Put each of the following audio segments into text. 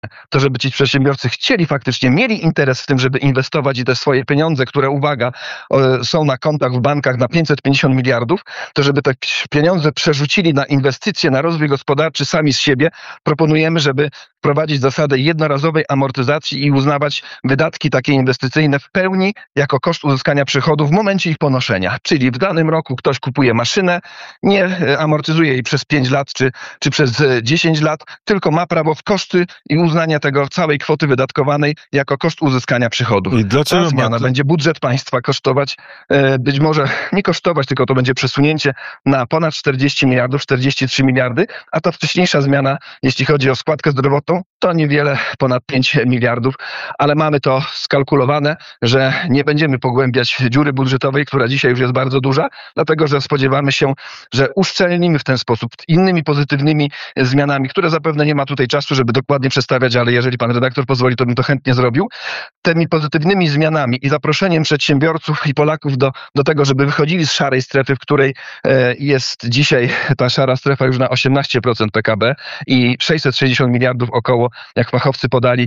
to żeby ci przedsiębiorcy chcieli faktycznie, mieli interes w tym, żeby inwestować i te swoje pieniądze, które, uwaga, są na kontach w bankach na 550 miliardów, to żeby te pieniądze przerzucili na inwestycje, na rozwój gospodarczy sami z siebie. Proponujemy, żeby wprowadzić zasadę jednorazowej amortyzacji i uznawać wydatki takie inwestycyjne w pełni jako koszt uzyskania przychodów w momencie ich ponoszenia. Czyli w danym roku ktoś kupuje maszynę, nie amortyzuje jej przez 5 lat czy przez 10 lat, tylko ma prawo w koszty i uznania tego całej kwoty wydatkowanej jako koszt uzyskania przychodów. I dlaczego ta zmiana będzie budżet państwa kosztować, być może nie kosztować, tylko to będzie przesunięcie na ponad 40 miliardów, 43 miliardy, a ta wcześniejsza zmiana, jeśli chodzi o składkę zdrowotną, to niewiele ponad 5 miliardów, ale mamy to skalkulowane, że nie będziemy pogłębiać dziury budżetowej, która dzisiaj już jest bardzo duża, dlatego że spodziewamy się, że uszczelnimy w ten sposób innymi pozytywnymi zmianami, które zapewne nie ma tutaj czasu, żeby dokładnie przedstawiać, ale jeżeli pan redaktor pozwoli, to bym to chętnie zrobił. Tymi pozytywnymi zmianami i zaproszeniem przedsiębiorców i Polaków do tego, żeby wychodzili z szarej strefy, w której jest dzisiaj ta szara strefa już na 18% PKB i 660 miliardów około, jak fachowcy podali,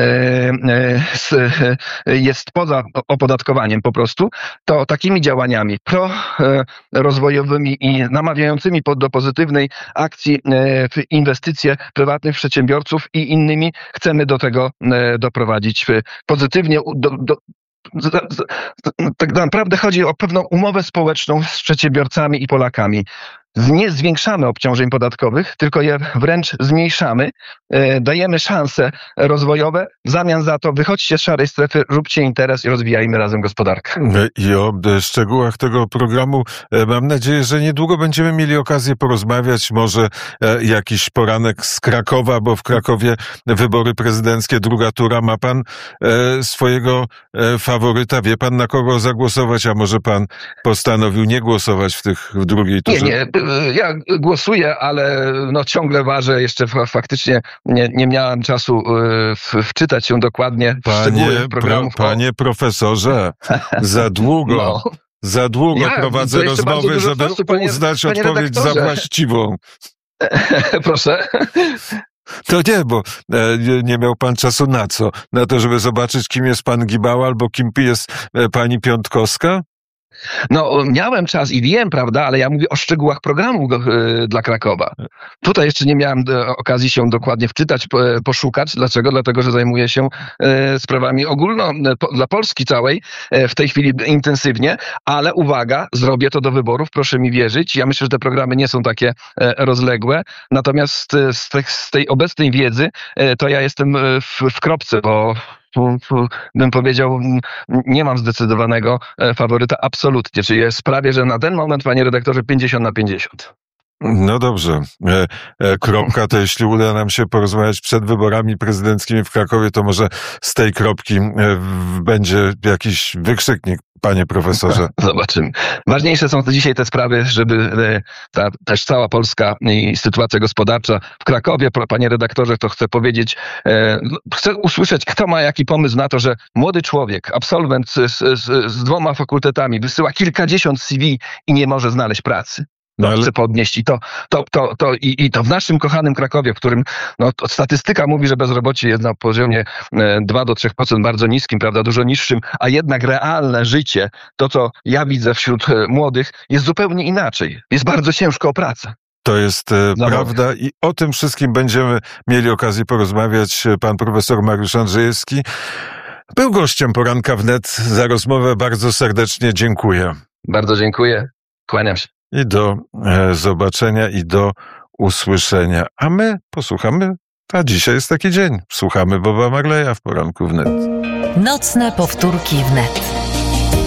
jest poza opodatkowaniem po prostu, to takimi działaniami prorozwojowymi i namawiającymi do pozytywnej akcji w inwestycje prywatnych przedsiębiorców i innymi chcemy do tego doprowadzić pozytywnie. Tak naprawdę chodzi o pewną umowę społeczną z przedsiębiorcami i Polakami. Nie zwiększamy obciążeń podatkowych, tylko je wręcz zmniejszamy. Dajemy szanse rozwojowe. W zamian za to wychodźcie z szarej strefy, róbcie interes i rozwijajmy razem gospodarkę. I o szczegółach tego programu mam nadzieję, że niedługo będziemy mieli okazję porozmawiać. Może jakiś poranek z Krakowa, bo w Krakowie wybory prezydenckie, druga tura. Ma pan swojego faworyta? Wie pan, na kogo zagłosować? A może pan postanowił nie głosować w drugiej turze? Nie. Ja głosuję, ale ciągle ważę. Jeszcze faktycznie nie miałem czasu wczytać się dokładnie w szczegóły programów. Panie profesorze, za długo. Za długo prowadzę rozmowy, żeby uznać odpowiedź za właściwą. Proszę. To nie, bo nie miał pan czasu na co? Na to, żeby zobaczyć, kim jest pan Gibała albo kim jest pani Piątkowska? Miałem czas i wiem, prawda, ale ja mówię o szczegółach programu dla Krakowa. Tutaj jeszcze nie miałem okazji się dokładnie wczytać, poszukać. Dlaczego? Dlatego, że zajmuję się sprawami dla Polski całej w tej chwili intensywnie, ale uwaga, zrobię to do wyborów, proszę mi wierzyć. Ja myślę, że te programy nie są takie rozległe, natomiast z tej obecnej wiedzy to ja jestem w kropce, bo bym powiedział, nie mam zdecydowanego faworyta absolutnie. Czyli jest prawie, że na ten moment, panie redaktorze, 50/50. No dobrze. Kropka to jeśli uda nam się porozmawiać przed wyborami prezydenckimi w Krakowie, to może z tej kropki będzie jakiś wykrzyknik, panie profesorze. Zobaczymy. Ważniejsze są dzisiaj te sprawy, żeby też cała Polska i sytuacja gospodarcza w Krakowie, panie redaktorze, to chcę powiedzieć, chcę usłyszeć, kto ma jaki pomysł na to, że młody człowiek, absolwent z 2 fakultetami wysyła kilkadziesiąt CV i nie może znaleźć pracy. Chcę podnieść i to w naszym kochanym Krakowie, w którym statystyka mówi, że bezrobocie jest na poziomie 2-3%, bardzo niskim, prawda, dużo niższym, a jednak realne życie, to co ja widzę wśród młodych, jest zupełnie inaczej. Jest bardzo ciężko o pracę. To jest prawda i o tym wszystkim będziemy mieli okazję porozmawiać. Pan profesor Mariusz Andrzejewski był gościem Poranka Wnet. Za rozmowę bardzo serdecznie dziękuję. Bardzo dziękuję. Kłaniam się. I do zobaczenia i do usłyszenia. A my posłuchamy, a dzisiaj jest taki dzień. Słuchamy Boba Marleya w Poranku Wnet. Nocne powtórki wnet.